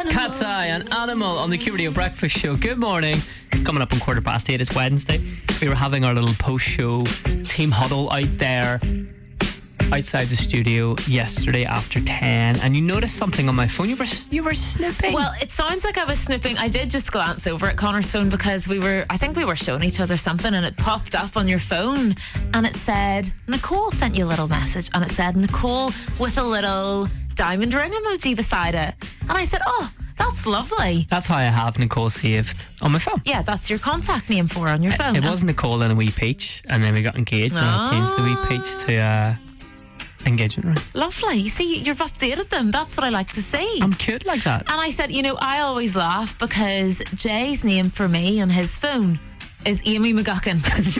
Cat's Eye and Animal on the Q Radio Breakfast Show. Good morning. Coming up on 8:15, it's Wednesday. We were having our little post-show team huddle out there outside the studio yesterday after 10, and you noticed something on my phone. You were snooping. Well, it sounds like I was snooping. I did just glance over at Connor's phone because I think we were showing each other something, and it popped up on your phone and it said, Nicole sent you a little message, and it said Nicole with a little diamond ring emoji beside it. And I said, oh, that's lovely. That's how I have Nicole saved on my phone. Yeah, that's your contact name for her on your phone. It was Nicole and a wee peach, and then we got engaged, and I changed the wee peach to engagement ring. Lovely. You see, you've updated them. That's what I like to see. I'm cute like that. And I said, I always laugh because Jay's name for me on his phone is Amy McGuckin.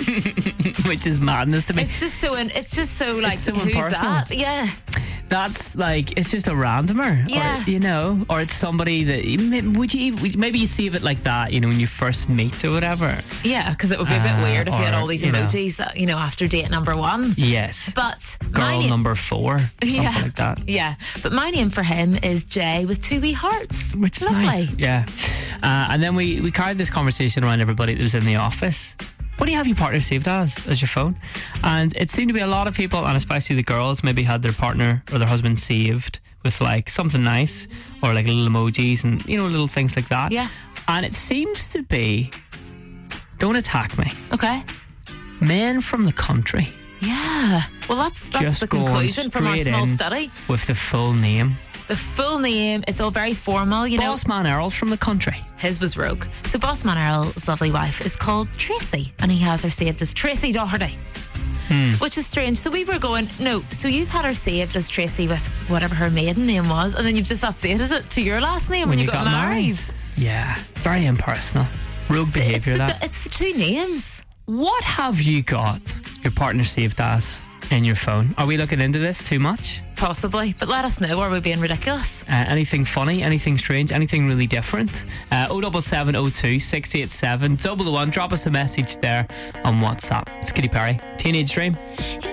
Which is madness to me. It's just so like, so who's impersonal. that? Yeah. That's like, it's just a randomer. Yeah. Or it's somebody that maybe you save it like that, when you first meet or whatever. Yeah, because it would be a bit weird if you had all these emojis, after date number 1. Yes. But girl number 4, something like that. Yeah. But my name for him is Jay with 2 wee hearts. Which is lovely. Nice. Yeah. And then we carried this conversation around everybody that was in the office. What do you have your partner saved as your phone? And it seemed to be a lot of people, and especially the girls, maybe had their partner or their husband saved with like something nice or like little emojis and little things like that. Yeah. And it seems to be, don't attack me, okay, men from the country. Yeah. Well, that's just the conclusion from our small study. With the full name. The full name, it's all very formal, Bossman Earl's from the country. His was Rogue. So Bossman Earl's lovely wife is called Tracy, and he has her saved as Tracy Doherty. Which is strange. So we were going, no, so you've had her saved as Tracy with whatever her maiden name was, and then you've just updated it to your last name when you got married. Yeah, very impersonal. Rogue behaviour, it's the 2 names. What have you got your partner saved as in your phone? Are we looking into this too much? Possibly, but let us know. Are we being ridiculous? Anything funny, anything strange, anything really different? 07702 687 001. Drop us a message there on WhatsApp. It's Katy Perry, Teenage Dream.